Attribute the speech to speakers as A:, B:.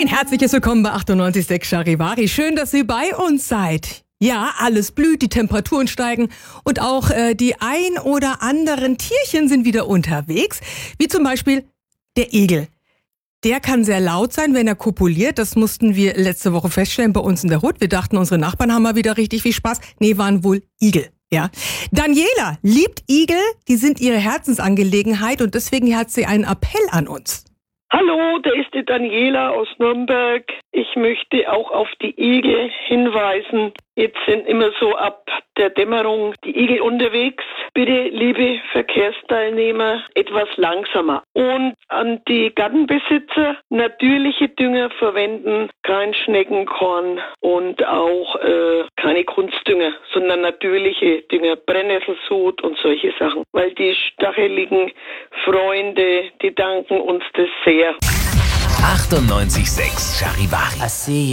A: Herzliches Willkommen bei 98.6 Charivari. Schön, dass Sie bei uns seid. Ja, alles blüht, die Temperaturen steigen und auch die ein oder anderen Tierchen sind wieder unterwegs, wie zum Beispiel der Igel. Der kann sehr laut sein, wenn er kopuliert. Das mussten wir letzte Woche feststellen bei uns in der Hut. Wir dachten, unsere Nachbarn haben mal wieder richtig viel Spaß. Nee, waren wohl Igel. Ja. Daniela liebt Igel, die sind ihre Herzensangelegenheit und deswegen hat sie einen Appell an uns.
B: Hallo, da ist die Daniela aus Nürnberg. Ich möchte auch auf die Igel hinweisen. Jetzt sind immer so ab der Dämmerung die Igel unterwegs. Bitte, liebe Verkehrsteilnehmer, etwas langsamer. Und an die Gartenbesitzer, natürliche Dünger verwenden, kein Schneckenkorn und auch keine Kunstdünger, sondern natürliche Dünger, Brennnesselsud und solche Sachen. Weil die stacheligen Freunde, die danken uns das sehr.
C: 98.6 Charivari.